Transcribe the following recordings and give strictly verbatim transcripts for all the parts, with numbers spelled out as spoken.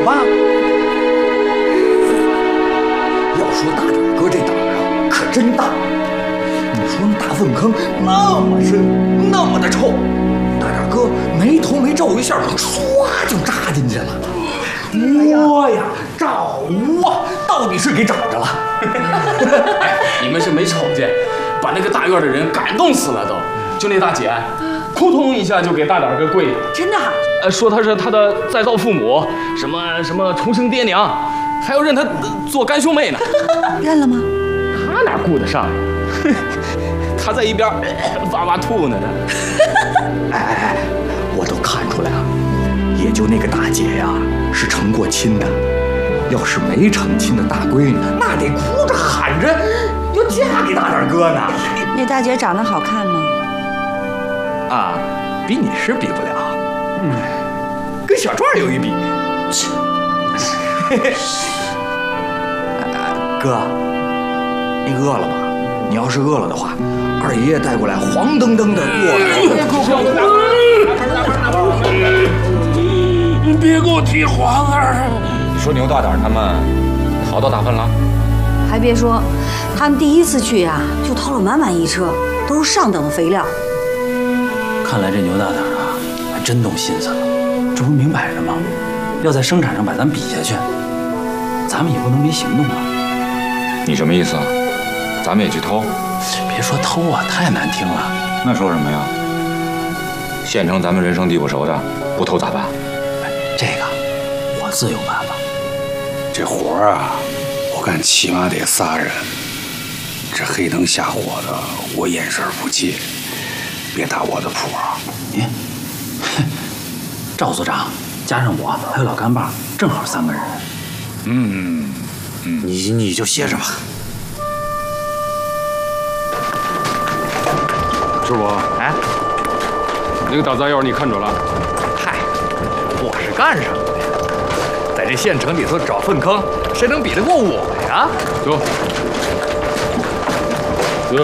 吧？要说大点哥这胆儿啊，可真大。你说那大粪坑那么深，那么的臭，大点哥没头没皱一下，唰就扎进去了。摸呀，找啊，到底是给找着了。 哎，你们是没瞅见，把那个大院的人感动死了都。就那大姐，扑通一下就给大点哥跪下。 真的？ 呃，说他是他的再造父母，什么什么重生爹娘，还要认他做干兄妹呢。 认了吗？ 他哪顾得上呀？他在一边哇哇吐呢。 哎哎哎，我都看出来了，也就那个大姐呀是成过亲的，要是没成亲的大闺女，那得哭着喊着要嫁给大点哥呢。 那大姐长得好看吗？ 啊，比你是比不了，嗯，跟小壮有一比。哥，你饿了吗？你要是饿了的话，二爷爷带过来黄澄澄的过来。你别给我提黄儿。 你说牛大胆他们逃到大粪了？ 还别说，他们第一次去呀、啊，就掏了满满一车，都是上等的肥料。 看来这牛大胆啊，还真动心思了。这不明摆着吗？要在生产上把咱比下去，咱们也不能没行动啊。 你什么意思啊？咱们也去偷？ 别说偷啊，太难听了。 那说什么呀？县城咱们人生地不熟的，不偷咋办？ 这个我自有办法。 这活儿啊，我看起码得仨人。这黑灯瞎火的，我眼神不济，别打我的谱啊！ 你，赵组长加上我还有老干爸，正好三个人。 嗯嗯， 你你就歇着吧。 师傅，哎，那个打杂药你看准了？ 嗨，我是干什么的？在这县城里头找粪坑，谁能比得过我呀？ 走，走。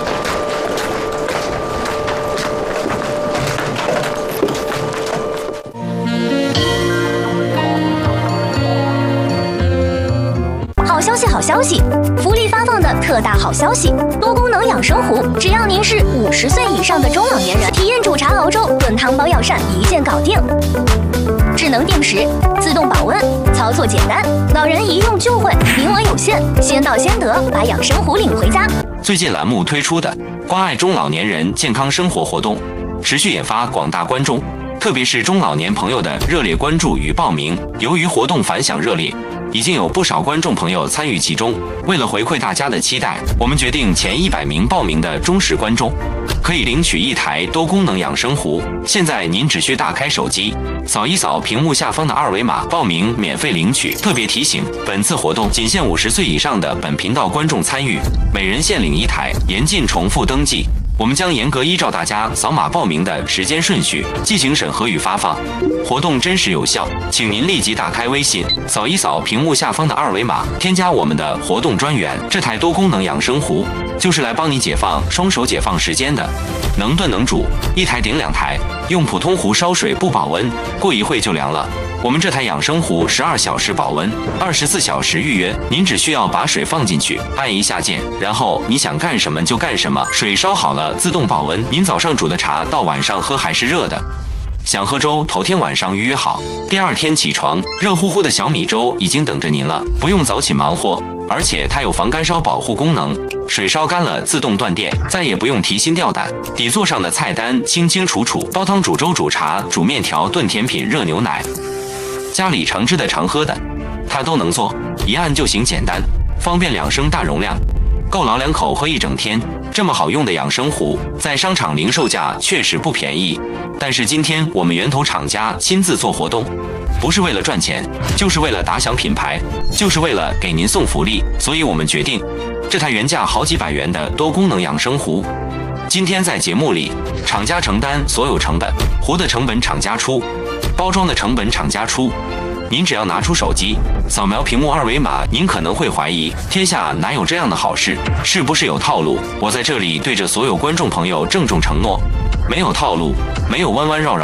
好消息！好消息！福利发放的特大好消息！多功能养生壶，只要您是五十岁以上的中老年人，体验煮茶熬粥、炖汤保养膳一键搞定。智能定时，自动保温，操作简单，老人一用就会，名额有限，先到先得，把养生壶领回家。 最近栏目推出的关爱中老年人健康生活活动，持续引发广大观众，特别是中老年朋友的热烈关注与报名。由于活动反响热烈，已经有不少观众朋友参与其中。为了回馈大家的期待，我们决定前一百名报名的忠实观众可以领取一台多功能养生壶。现在您只需打开手机，扫一扫屏幕下方的二维码，报名免费领取。特别提醒，本次活动仅限五十岁以上的本频道观众参与，每人限领一台，严禁重复登记。我们将严格依照大家扫码报名的时间顺序进行审核与发放，活动真实有效，请您立即打开微信，扫一扫屏幕下方的二维码，添加我们的活动专员。这台多功能养生壶就是来帮你解放双手解放时间的，能炖能煮，一台顶两台，用普通壶烧水不保温，过一会就凉了。我们这台养生壶十二小时保温，二十四小时预约。您只需要把水放进去，按一下键，然后你想干什么就干什么。水烧好了自动保温，您早上煮的茶到晚上喝还是热的。想喝粥，头天晚上预约好，第二天起床，热乎乎的小米粥已经等着您了，不用早起忙活。而且它有防干烧保护功能，水烧干了自动断电，再也不用提心吊胆。底座上的菜单清清楚楚，煲汤、煮粥、煮茶、煮面条、炖甜品、热牛奶，家里常吃的常喝的，它都能做，一按就行，简单方便，两升大容量，够老两口喝一整天。这么好用的养生壶，在商场零售价确实不便宜，但是今天我们源头厂家亲自做活动，不是为了赚钱，就是为了打响品牌，就是为了给您送福利。所以我们决定，这台原价好几百元的多功能养生壶，今天在节目里，厂家承担所有成本，壶的成本厂家出，包装的成本厂家出。您只要拿出手机，扫描屏幕二维码，您可能会怀疑，天下哪有这样的好事？是不是有套路？我在这里对着所有观众朋友郑重承诺，没有套路，没有弯弯绕绕，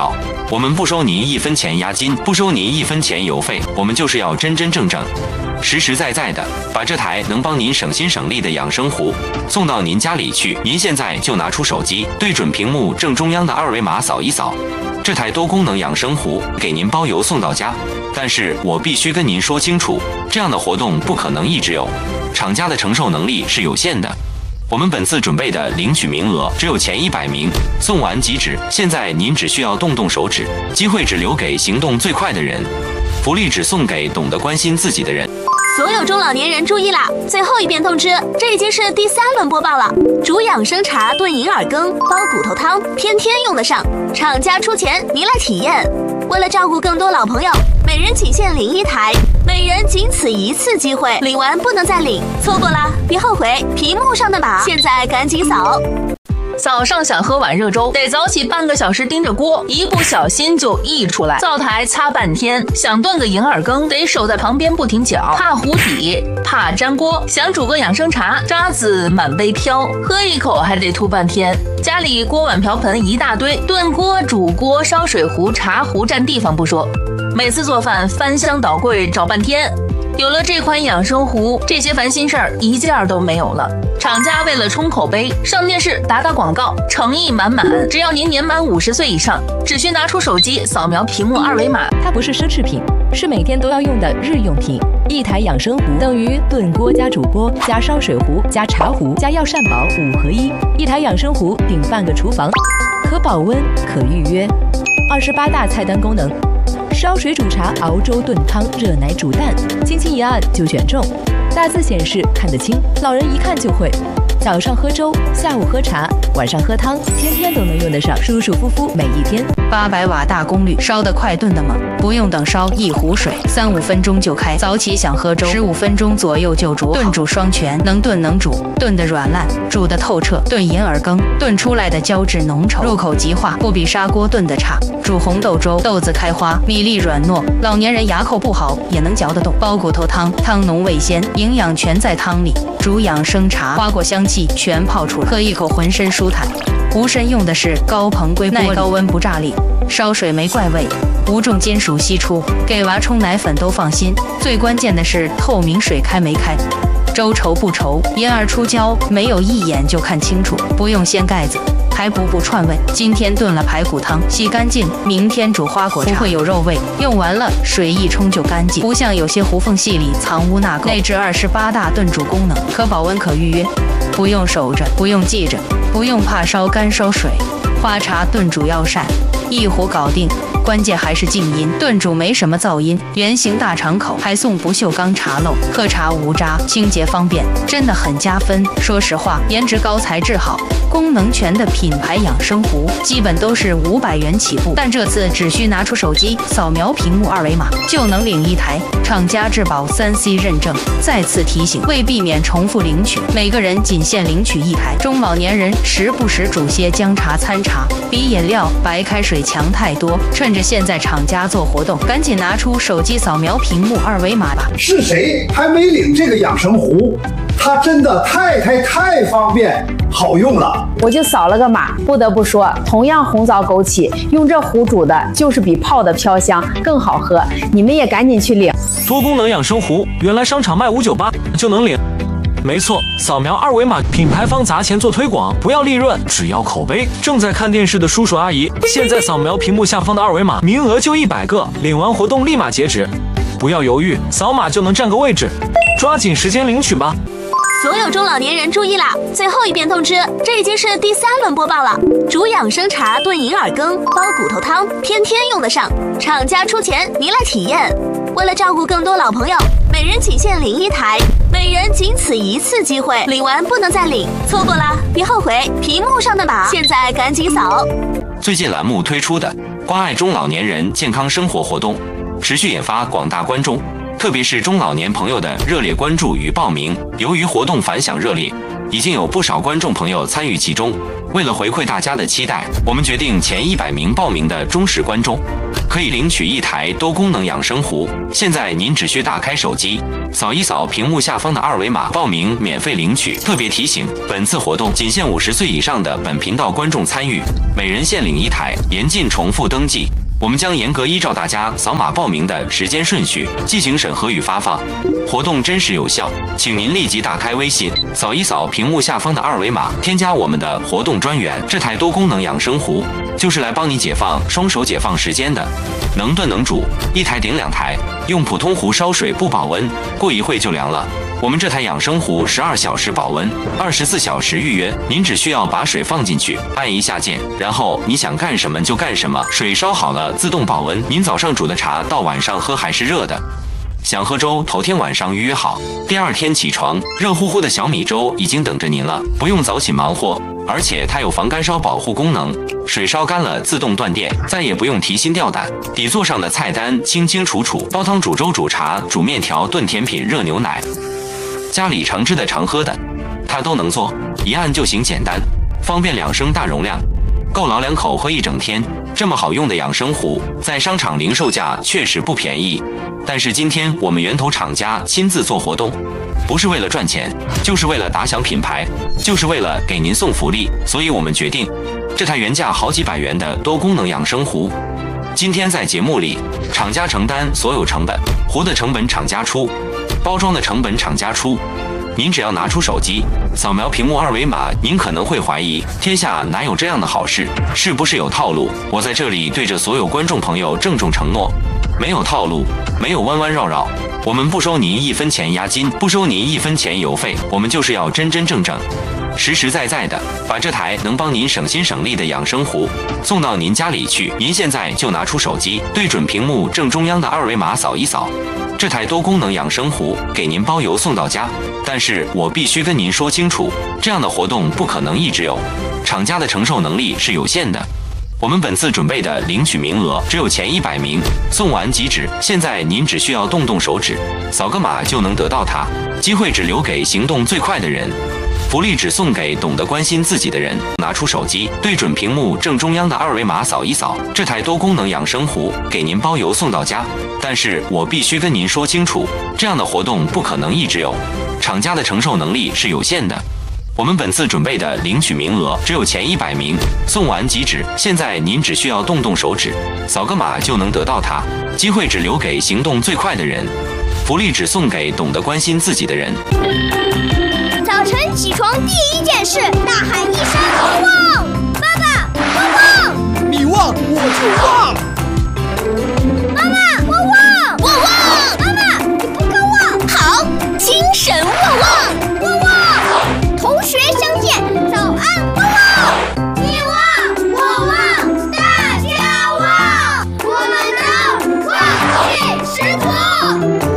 我们不收您一分钱押金，不收您一分钱邮费，我们就是要真真正正、实实在在的把这台能帮您省心省力的养生壶送到您家里去。您现在就拿出手机，对准屏幕正中央的二维码扫一扫，这台多功能养生壶给您包邮送到家。但是我必须跟您说清楚，这样的活动不可能一直有，厂家的承受能力是有限的。我们本次准备的领取名额只有前一百名，送完即止。现在您只需要动动手指，机会只留给行动最快的人，福利只送给懂得关心自己的人。 所有中老年人注意啦！最后一遍通知，这已经是第三轮播报了。煮养生茶炖银耳羹，煲骨头汤，天天用得上。厂家出钱，您来体验。为了照顾更多老朋友，每人仅限领一台，每人仅此一次机会，领完不能再领，错过啦别后悔。屏幕上的码，现在赶紧扫。 早上想喝碗热粥，得早起半个小时盯着锅，一不小心就溢出来，灶台擦半天。想炖个银耳羹，得守在旁边不停搅，怕糊底，怕粘锅。想煮个养生茶，渣子满杯飘，喝一口还得吐半天。家里锅碗瓢盆一大堆，炖锅、煮锅、烧水壶、茶壶占地方不说，每次做饭翻箱倒柜找半天。有了这款养生壶，这些烦心事儿一件都没有了。厂家为了冲口碑，上电视打打广告，诚意满满。只要您年满五十岁以上，只需拿出手机扫描屏幕二维码。 它不是奢侈品，是每天都要用的日用品。一台养生壶等于炖锅加煮锅加烧水壶加茶壶加药膳宝五合一。一台养生壶顶半个厨房，可保温可预约。二十八大菜单功能。烧水煮茶、熬粥炖汤、热奶煮蛋，轻轻一按就选中。大字显示看得清，老人一看就会。早上喝粥，下午喝茶，晚上喝汤，天天都能用得上，舒舒服服每一天。 八百瓦大功率，烧得快，炖得猛，不用等烧，一壶水三五分钟就开。早起想喝粥，十五分钟左右就煮好。炖煮双全，能炖能煮，炖得软烂，煮得透彻。炖银耳羹，炖出来的胶质浓稠，入口即化，不比砂锅炖的差。煮红豆粥，豆子开花，米粒软糯，老年人牙口不好也能嚼得动。煲骨头汤，汤浓味鲜，营养全在汤里。煮养生茶，花果香气全泡出来，喝一口浑身舒坦。壶身用的是高硼硅玻璃，耐高温不炸裂，烧水没怪味，无重金属析出，给娃冲奶粉都放心。最关键的是透明，水开没开，粥稠不稠，银耳出胶没有一眼就看清楚，不用掀盖子。还补补串味，今天炖了排骨汤，洗干净，明天煮花果茶，不会有肉味。用完了水一冲就干净，不像有些壶缝隙里藏污纳垢。内置二十八大炖煮功能，可保温可预约，不用守着，不用记着，不用怕烧干烧水。花茶炖煮药膳，一壶搞定。关键还是静音，炖煮没什么噪音，圆形大敞口，还送不锈钢茶漏，喝茶无渣，清洁方便，真的很加分。说实话，颜值高，材质好，功能全的品牌养生壶，基本都是五百元起步，但这次只需拿出手机扫描屏幕二维码，就能领一台，厂家质保三 C 认证。再次提醒，为避免重复领取，每个人仅限领取一台。中老年人时不时煮些姜茶参茶，比饮料、白开水强太多。趁着现在厂家做活动，赶紧拿出手机扫描屏幕二维码吧。 是谁还没领这个养生壶？它真的太太太方便好用了。 我就扫了个码，不得不说，同样红枣枸杞，用这壶煮的就是比泡的飘香更好喝。你们也赶紧去领多功能养生壶，原来商场卖五九八就能领。没错，扫描二维码，品牌方砸钱做推广，不要利润，只要口碑。正在看电视的叔叔阿姨，现在扫描屏幕下方的二维码，名额就一百个，领完活动立马截止，不要犹豫，扫码就能占个位置，抓紧时间领取吧。 所有中老年人注意啦！最后一遍通知，这已经是第三轮播报了。煮养生茶炖银耳羹，煲骨头汤，天天用得上。厂家出钱，您来体验。为了照顾更多老朋友，每人仅限领一台，每人仅此一次机会，领完不能再领，错过啦别后悔。屏幕上的码，现在赶紧扫。 最近栏目推出的关爱中老年人健康生活活动，持续引发广大观众，特别是中老年朋友的热烈关注与报名。由于活动反响热烈，已经有不少观众朋友参与其中。为了回馈大家的期待，我们决定前一百名报名的忠实观众可以领取一台多功能养生壶。现在您只需打开手机，扫一扫屏幕下方的二维码，报名免费领取。特别提醒，本次活动仅限五十岁以上的本频道观众参与，每人限领一台，严禁重复登记。 我们将严格依照大家扫码报名的时间顺序进行审核与发放，活动真实有效，请您立即打开微信，扫一扫屏幕下方的二维码，添加我们的活动专员。这台多功能养生壶就是来帮你解放双手解放时间的，能炖能煮，一台顶两台，用普通壶烧水不保温，过一会就凉了。我们这台养生壶十二小时保温，二十四小时预约。您只需要把水放进去，按一下键，然后你想干什么就干什么。水烧好了自动保温，您早上煮的茶到晚上喝还是热的。想喝粥，头天晚上预约好，第二天起床，热乎乎的小米粥已经等着您了，不用早起忙活。而且它有防干烧保护功能，水烧干了自动断电，再也不用提心吊胆。底座上的菜单清清楚楚，煲汤、煮粥、煮茶、煮面条、炖甜品、热牛奶，家里常吃的常喝的，它都能做，一按就行，简单方便，两升大容量，够老两口喝一整天。这么好用的养生壶，在商场零售价确实不便宜，但是今天我们源头厂家亲自做活动，不是为了赚钱，就是为了打响品牌，就是为了给您送福利，所以我们决定，这台原价好几百元的多功能养生壶，今天在节目里，厂家承担所有成本，壶的成本厂家出，包装的成本厂家出。您只要拿出手机，扫描屏幕二维码，您可能会怀疑，天下哪有这样的好事？是不是有套路？我在这里对着所有观众朋友郑重承诺，没有套路，没有弯弯绕绕，我们不收您一分钱押金，不收您一分钱邮费，我们就是要真真正正、实实在在的把这台能帮您省心省力的养生壶送到您家里去。您现在就拿出手机，对准屏幕正中央的二维码扫一扫，这台多功能养生壶给您包邮送到家。但是我必须跟您说清楚，这样的活动不可能一直有，厂家的承受能力是有限的。我们本次准备的领取名额只有前一百名，送完即止。现在您只需要动动手指，扫个码就能得到它，机会只留给行动最快的人，福利只送给懂得关心自己的人。拿出手机，对准屏幕正中央的二维码扫一扫，这台多功能养生壶给您包邮送到家。但是我必须跟您说清楚，这样的活动不可能一直有，厂家的承受能力是有限的。我们本次准备的领取名额只有前一百名，送完即止。现在您只需要动动手指，扫个码就能得到它，机会只留给行动最快的人，福利只送给懂得关心自己的人。 早晨起床第一件事，大喊一声“旺”，爸爸，旺旺！ 你旺我就旺。